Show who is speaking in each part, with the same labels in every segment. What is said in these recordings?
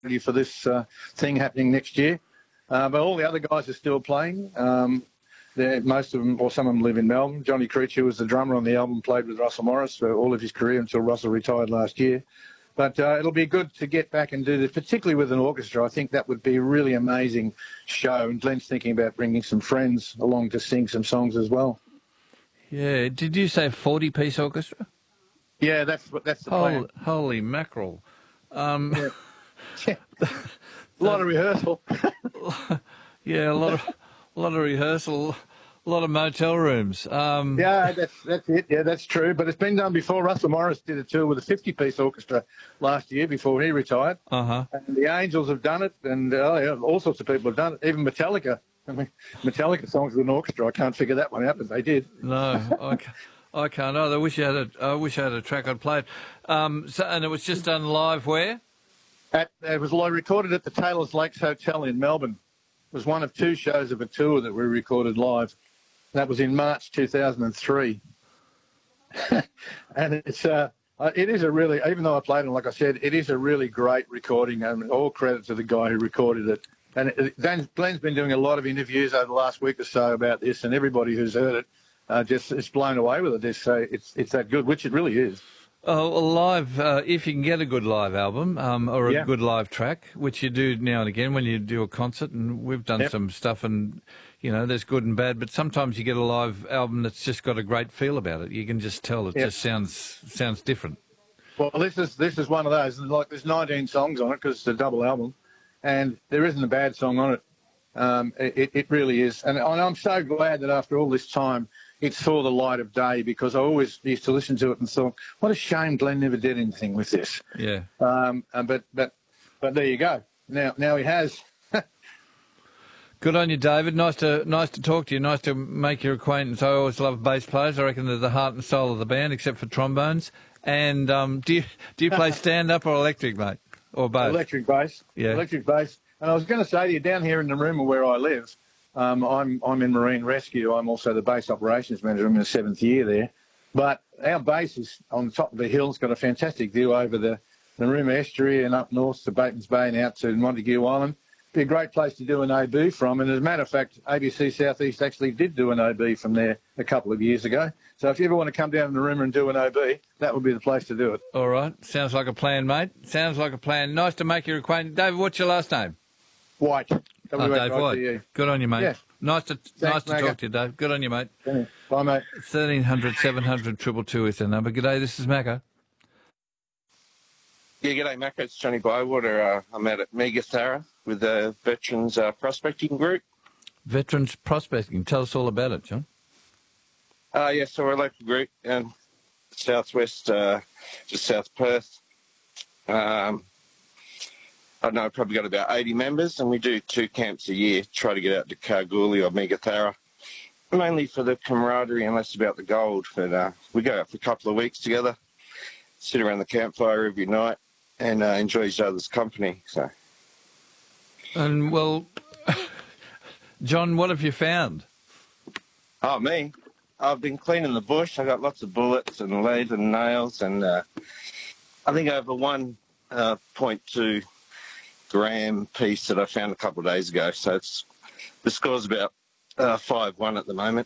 Speaker 1: for this thing happening next year. But all the other guys are still playing. Most of them, or some of them, live in Melbourne. Johnny Creech, who was the drummer on the album, played with Russell Morris for all of his career until Russell retired last year. But it'll be good to get back and do this, particularly with an orchestra. I think that would be a really amazing show. And Glenn's thinking about bringing some friends along to sing some songs as well.
Speaker 2: Yeah. Did you say 40-piece orchestra?
Speaker 1: Yeah, that's the plan.
Speaker 2: Holy mackerel.
Speaker 1: Yeah. A lot of rehearsal.
Speaker 2: Yeah, a lot of rehearsal, a lot of motel rooms.
Speaker 1: Yeah, that's it. Yeah, that's true. But it's been done before. Russell Morris did a tour with a 50-piece orchestra last year before he retired.
Speaker 2: Uh-huh.
Speaker 1: And the Angels have done it, and all sorts of people have done it. Even Metallica. I mean, Metallica songs with an orchestra. I can't figure that one out, but they did.
Speaker 2: No, I can't. I wish I had a track I'd played. And it was just done live where?
Speaker 1: It was recorded at the Taylor's Lakes Hotel in Melbourne. It was one of two shows of a tour that we recorded live. That was in March 2003. And it is a really, even though I played it, like I said, it is a really great recording, and all credit to the guy who recorded it. And Glenn's been doing a lot of interviews over the last week or so about this, and everybody who's heard it just is blown away with it. It's that good, which it really is.
Speaker 2: Live, if you can get a good live album or a good live track, which you do now and again when you do a concert, and we've done some stuff, and there's good and bad, but sometimes you get a live album that's just got a great feel about it. You can just tell it just sounds different. Well,
Speaker 1: this is one of those. Like, there's 19 songs on it because it's a double album, and there isn't a bad song on it. It really is, and I'm so glad that after all this time, it saw the light of day, because I always used to listen to it and thought, what a shame Glenn never did anything with this.
Speaker 2: Yeah.
Speaker 1: But there you go. Now he has.
Speaker 2: Good on you, David. Nice to talk to you. Nice to make your acquaintance. I always love bass players. I reckon they're the heart and soul of the band, except for trombones. And do you play stand up or electric, mate, or both?
Speaker 1: Electric bass.
Speaker 2: Yeah.
Speaker 1: Electric bass. And I was going to say to you, down here in the room where I live, I'm in Marine Rescue. I'm also the base operations manager. I'm in the 7th year there. But our base is on the top of the hill. It's got a fantastic view over the Narooma Estuary and up north to Batemans Bay and out to Montague Island. Be a great place to do an OB from. And as a matter of fact, ABC Southeast actually did do an OB from there a couple of years ago. So if you ever want to come down to Narooma and do an OB, that would be the place to do it.
Speaker 2: All right. Sounds like a plan, mate. Sounds like a plan. Nice to make your acquaintance. David, what's your last name?
Speaker 1: White.
Speaker 2: Dave White. Good on you, mate.
Speaker 1: Yeah.
Speaker 2: Nice to talk to you, Dave. Good on you, mate.
Speaker 1: Yeah. Bye, mate.
Speaker 2: 1300 700 222 is the number. G'day, this is Macca.
Speaker 3: Yeah, g'day, Macca. It's Johnny Bywater. I'm out at Megathara with the Veterans Prospecting Group.
Speaker 2: Veterans Prospecting. Tell us all about it, John.
Speaker 3: Yeah, so we're a local group in southwest, just south of Perth. I don't know, I've probably got about 80 members, and we do 2 camps a year, try to get out to Kalgoorlie or Megathara, mainly for the camaraderie and less about the gold. But we go out for a couple of weeks together, sit around the campfire every night, and enjoy each other's company. So.
Speaker 2: And, well, John, what have you found?
Speaker 3: Oh, me? I've been cleaning the bush. I got lots of bullets and lead and nails, and I think over 1.2 gram piece that I found a couple of days ago. So the score's about 5-1 at the moment.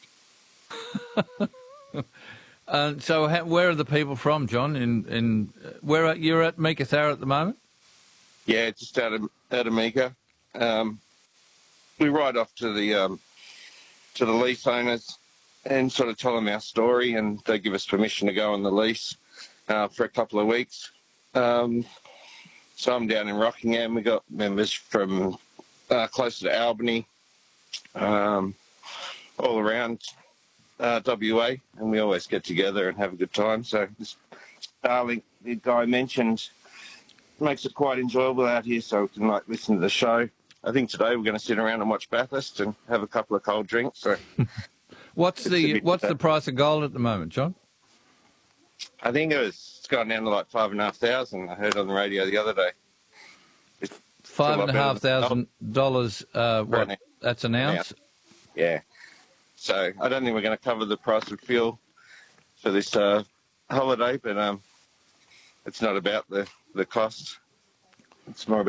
Speaker 2: So where are the people from, John? Where you're at Megathara at the moment?
Speaker 3: Yeah, just out of Mega. We ride off to the lease owners and sort of tell them our story, and they give us permission to go on the lease for a couple of weeks. So I'm down in Rockingham. We got members from closer to Albany, all around WA, and we always get together and have a good time. So this Starlink, the guy mentioned, makes it quite enjoyable out here, so we can listen to the show. I think today we're going to sit around and watch Bathurst and have a couple of cold drinks. So
Speaker 2: what's the price of gold at the moment, John?
Speaker 3: I think it's gone down to like $5,500. I heard on the radio the other day.
Speaker 2: $5,500. What? That's an ounce.
Speaker 3: Yeah. So I don't think we're going to cover the price of fuel for this holiday, but it's not about the cost. It's more about